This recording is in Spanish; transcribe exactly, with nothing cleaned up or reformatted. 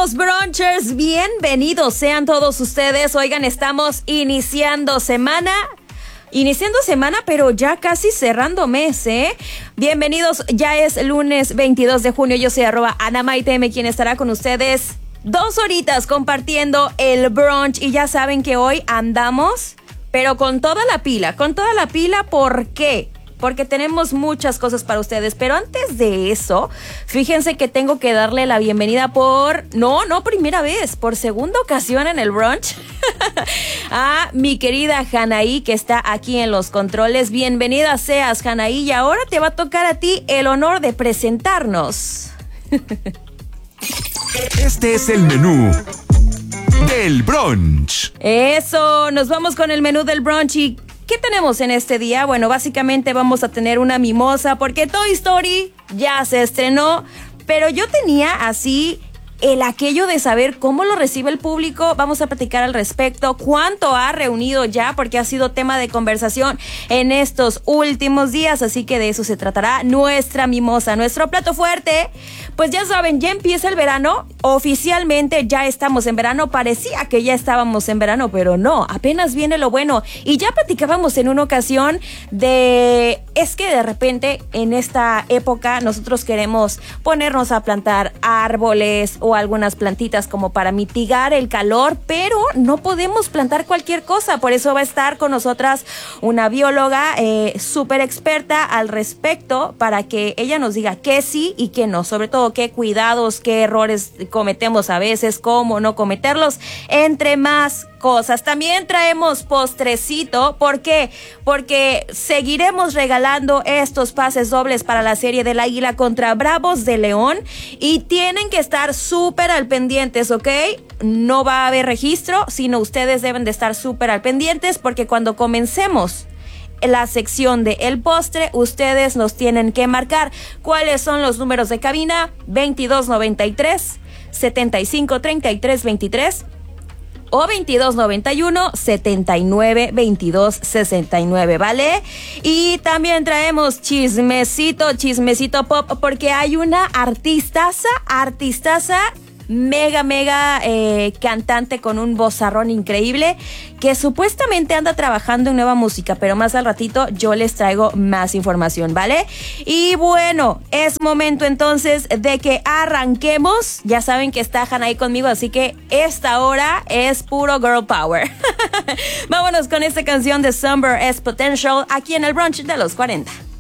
queridos brunchers, bienvenidos sean todos ustedes. Oigan, estamos iniciando semana, iniciando semana, pero ya casi cerrando mes, ¿eh? Bienvenidos, ya es lunes veintidós de junio, yo soy arroba AnaMaitM, quien estará con ustedes dos horitas compartiendo el brunch. Y ya saben que hoy andamos, pero con toda la pila, con toda la pila, ¿por qué? Porque tenemos muchas cosas para ustedes. Pero antes de eso, fíjense que tengo que darle la bienvenida por... No, no primera vez, por segunda ocasión en el brunch. A mi querida Hanaí, que está aquí en los controles. Bienvenida seas, Hanaí. Y ahora te va a tocar a ti el honor de presentarnos. Este es el menú del brunch. Eso, nos vamos con el menú del brunch. ¿Y qué tenemos en este día? Bueno, básicamente vamos a tener una mimosa porque Toy Story ya se estrenó, pero yo tenía así el aquello de saber cómo lo recibe el público. Vamos a platicar al respecto, cuánto ha reunido ya, porque ha sido tema de conversación en estos últimos días, así que de eso se tratará nuestra mimosa. Nuestro plato fuerte, pues ya saben, ya empieza el verano, oficialmente ya estamos en verano. Parecía que ya estábamos en verano, pero no, apenas viene lo bueno. Y ya platicábamos en una ocasión de, es que de repente en esta época nosotros queremos ponernos a plantar árboles o algunas plantitas como para mitigar el calor, pero no podemos plantar cualquier cosa. Por eso va a estar con nosotras una bióloga eh, súper experta al respecto, para que ella nos diga qué sí y qué no, sobre todo qué cuidados, qué errores cometemos a veces, cómo no cometerlos, entre más cosas. También traemos postrecito. ¿Por qué? Porque seguiremos regalando estos pases dobles para la serie del Águila contra Bravos de León, y tienen que estar súper al pendientes, ¿ok? No va a haber registro, sino ustedes deben de estar súper al pendientes, porque cuando comencemos la sección de el postre, ustedes nos tienen que marcar. ¿Cuáles son los números de cabina? veintidós noventa y tres, setenta y cinco treinta y tres veintitrés o veintidós noventa y uno, setenta y nueve veintidós sesenta y nueve, ¿vale? Y también traemos chismecito, chismecito pop, porque hay una artistaza, artistaza, mega, mega eh, cantante con un vozarrón increíble, que supuestamente anda trabajando en nueva música, pero más al ratito yo les traigo más información, ¿vale? Y bueno, es momento entonces de que arranquemos. Ya saben que está Hanaí conmigo, así que esta hora es puro girl power. Vámonos con esta canción de Summer is Potential aquí en el brunch de los cuarenta.